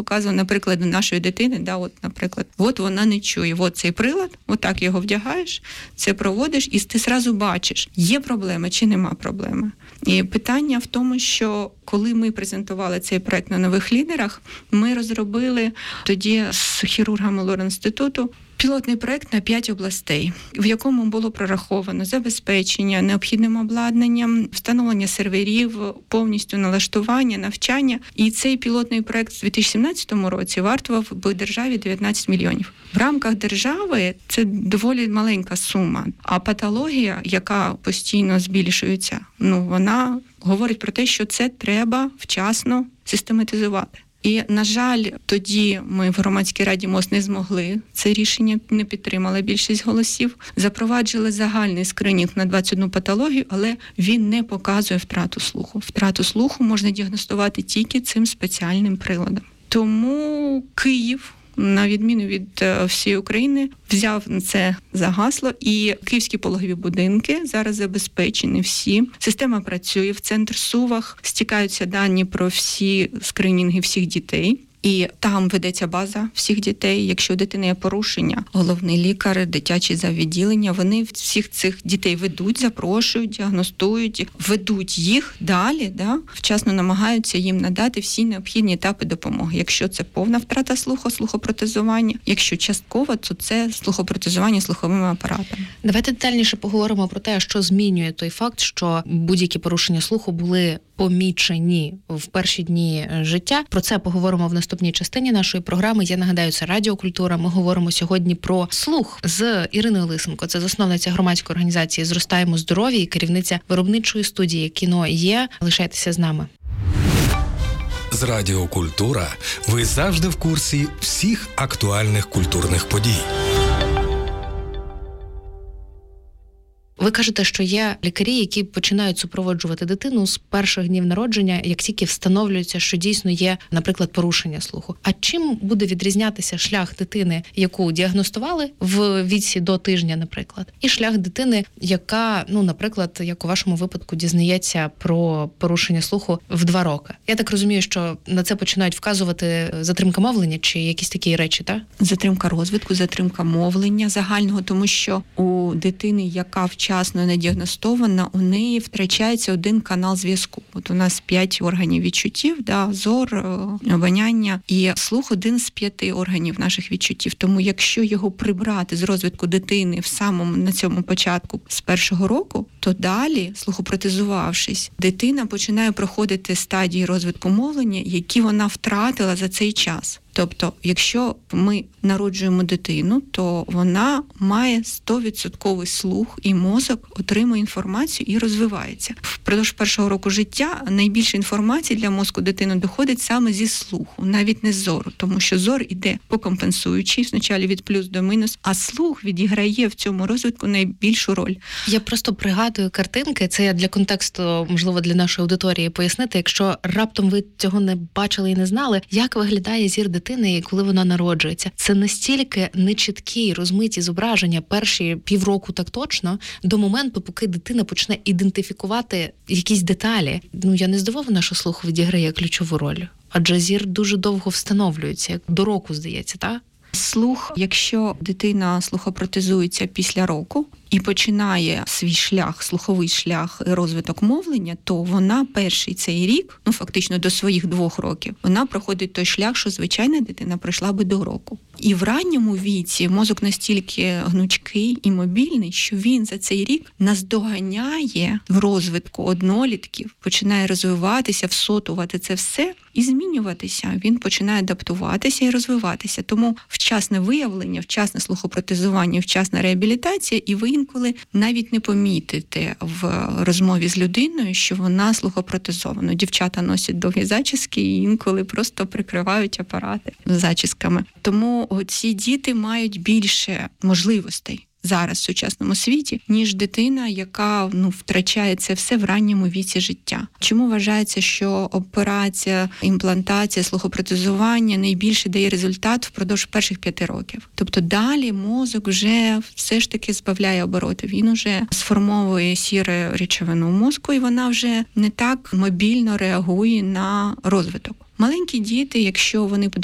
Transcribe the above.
показували на прикладі нашої дитини, наприклад, вона не чує, цей прилад, так його вдягаєш, це проводиш, і ти зразу бачиш, є проблема чи нема проблеми. І питання в тому, що коли ми презентували цей проект на нових лідерах, ми розробили тоді з хірургами Лор-інституту пілотний проект на 5 областей, в якому було прораховано забезпечення необхідним обладнанням, встановлення серверів, повністю налаштування, навчання. І цей пілотний проект у 2017 році вартував би державі 19 мільйонів. В рамках держави це доволі маленька сума, а патологія, яка постійно збільшується, вона говорить про те, що це треба вчасно систематизувати. І, на жаль, тоді ми в громадській раді МОЗ не змогли. Це рішення не підтримала більшість голосів. Запроваджили загальний скринінг на 21 патологію, але він не показує втрату слуху. Втрату слуху можна діагностувати тільки цим спеціальним приладом. Тому Київ, на відміну від всієї України, взяв це за гасло, і київські пологові будинки зараз забезпечені всі. Система працює, в центр Сувах стікаються дані про всі скринінги всіх дітей. І там ведеться база всіх дітей. Якщо у дитини є порушення, головний лікар, дитячі відділення, вони всіх цих дітей ведуть, запрошують, діагностують, ведуть їх далі, вчасно намагаються їм надати всі необхідні етапи допомоги. Якщо це повна втрата слуху, слухопротезування, якщо частково, то це слухопротезування слуховими апаратами. Давайте детальніше поговоримо про те, що змінює той факт, що будь-які порушення слуху були помічені в перші дні життя. Про це поговоримо в наступній частині нашої програми. Я нагадаю, це Радіо Культура. Ми говоримо сьогодні про слух з Іриною Лисенко. Це засновниця громадської організації «Зростаємо здорові» і керівниця виробничої студії «Кіно Є». Лишайтеся з нами. З Радіо Культура ви завжди в курсі всіх актуальних культурних подій. Ви кажете, що є лікарі, які починають супроводжувати дитину з перших днів народження, як тільки встановлюється, що дійсно є, наприклад, порушення слуху. А чим буде відрізнятися шлях дитини, яку діагностували в віці до тижня, наприклад, і шлях дитини, яка, наприклад, як у вашому випадку, дізнається про порушення слуху в 2 роки? Я так розумію, що на це починають вказувати затримка мовлення чи якісь такі речі, так? Затримка розвитку, затримка мовлення загального, тому що у дитини, яка вчасно не діагностована, у неї втрачається один канал зв'язку. От у нас 5 органів відчуттів, зор, обоняння і слух – один з 5 органів наших відчуттів. Тому якщо його прибрати з розвитку дитини на цьому початку з 1-го року, то далі, слухопротезувавшись, дитина починає проходити стадії розвитку мовлення, які вона втратила за цей час. Тобто, якщо ми народжуємо дитину, то вона має 100% слух, і мозок отримує інформацію і розвивається. Впродовж 1-го року життя найбільше інформації для мозку дитини доходить саме зі слуху, навіть не з зору, тому що зор іде по компенсуючій, спочатку від плюс до мінус, а слух відіграє в цьому розвитку найбільшу роль. Я просто пригадую картинки, це я для контексту, можливо, для нашої аудиторії пояснити, якщо раптом ви цього не бачили і не знали, як виглядає зір дитини, коли вона народжується. Це настільки нечіткі, розмиті зображення перші півроку так точно, до моменту, поки дитина почне ідентифікувати якісь деталі. Я не здивована, що слух відіграє ключову роль. Адже зір дуже довго встановлюється, як до року, здається, так? Слух, якщо дитина слухопротезується після року і починає свій шлях, слуховий шлях, розвиток мовлення, то вона перший цей рік, фактично до своїх 2 років, вона проходить той шлях, що звичайна дитина пройшла би до року. І в ранньому віці мозок настільки гнучкий і мобільний, що він за цей рік наздоганяє в розвитку однолітків, починає розвиватися, всотувати це все і змінюватися. Він починає адаптуватися і розвиватися. Тому вчасне виявлення, вчасне слухопротезування, вчасна реабілітація, і ви інколи навіть не помітите в розмові з людиною, що вона слухопротезована. Дівчата носять довгі зачіски і інколи просто прикривають апарати зачісками. Тому ці діти мають більше можливостей зараз в сучасному світі, ніж дитина, яка втрачає це все в ранньому віці життя. Чому вважається, що операція, імплантація, слухопротезування найбільше дає результат впродовж перших 5 років? Тобто далі мозок вже все ж таки збавляє обороти. Він уже сформовує сіру речовину в мозку, і вона вже не так мобільно реагує на розвиток. Маленькі діти, якщо вони